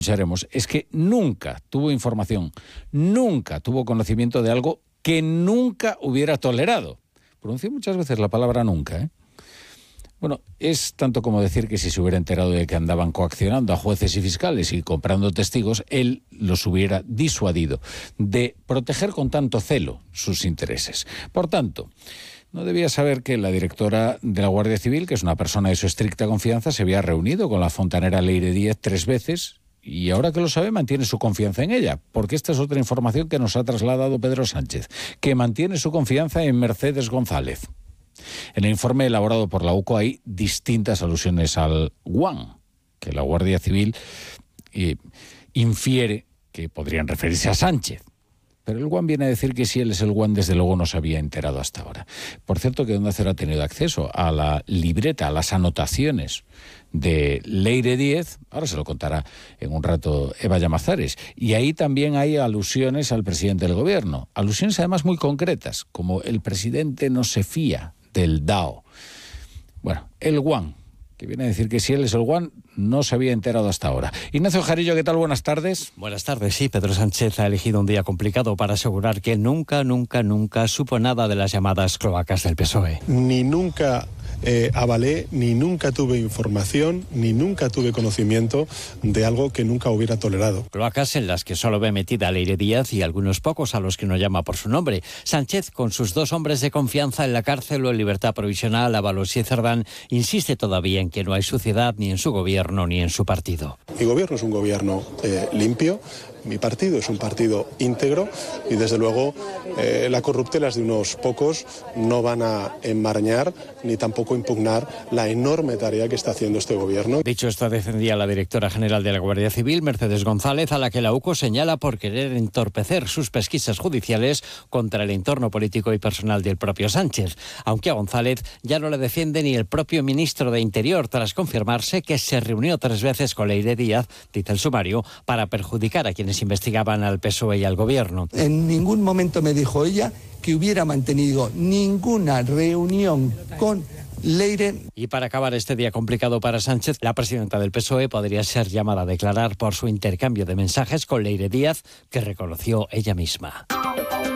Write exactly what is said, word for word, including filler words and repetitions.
escucharemos es que nunca tuvo información, nunca tuvo conocimiento de algo que nunca hubiera tolerado. Pronuncio muchas veces la palabra nunca, ¿eh? Bueno, es tanto como decir que si se hubiera enterado de que andaban coaccionando a jueces y fiscales y comprando testigos, él los hubiera disuadido de proteger con tanto celo sus intereses. Por tanto, no debía saber que la directora de la Guardia Civil, que es una persona de su estricta confianza, se había reunido con la fontanera Leire Díez tres veces. Y ahora que lo sabe, mantiene su confianza en ella, porque esta es otra información que nos ha trasladado Pedro Sánchez, que mantiene su confianza en Mercedes González. En el informe elaborado por la U C O hay distintas alusiones al guan, que la Guardia Civil eh, infiere que podrían referirse a Sánchez. Pero el guan viene a decir que si él es el guan, desde luego no se había enterado hasta ahora. Por cierto, que Onda Cero ha tenido acceso a la libreta, a las anotaciones de Leire Díez, ahora se lo contará en un rato Eva Llamazares, y ahí también hay alusiones al presidente del gobierno, alusiones además muy concretas, como el presidente no se fía del D A O. Bueno, el guan, que viene a decir que si él es el guan, no se había enterado hasta ahora. Ignacio Jarillo, ¿qué tal? Buenas tardes. Buenas tardes, sí. Pedro Sánchez ha elegido un día complicado para asegurar que nunca, nunca, nunca supo nada de las llamadas cloacas del P S O E. Ni nunca eh, avalé, ni nunca tuve información, ni nunca tuve conocimiento de algo que nunca hubiera tolerado. Cloacas en las que solo ve metida a Leire Díez y algunos pocos a los que no llama por su nombre. Sánchez, con sus dos hombres de confianza en la cárcel o en libertad provisional, Ábalos y Cerdán, insiste todavía en que no hay suciedad ni en su gobierno ni en su partido. Mi gobierno es un gobierno eh, limpio. Mi partido es un partido íntegro y, desde luego, eh, las corruptelas de unos pocos no van a enmarañar ni tampoco impugnar la enorme tarea que está haciendo este gobierno. Dicho esto, defendía la directora general de la Guardia Civil, Mercedes González, a la que la U C O señala por querer entorpecer sus pesquisas judiciales contra el entorno político y personal del propio Sánchez. Aunque a González ya no le defiende ni el propio ministro de Interior, tras confirmarse que se reunió tres veces con Leire Díez, dice el sumario, para perjudicar a quienes investigaban al P S O E y al gobierno. En ningún momento me dijo ella que hubiera mantenido ninguna reunión con Leire. Y para acabar este día complicado para Sánchez, la presidenta del P S O E podría ser llamada a declarar por su intercambio de mensajes con Leire Díez, que reconoció ella misma.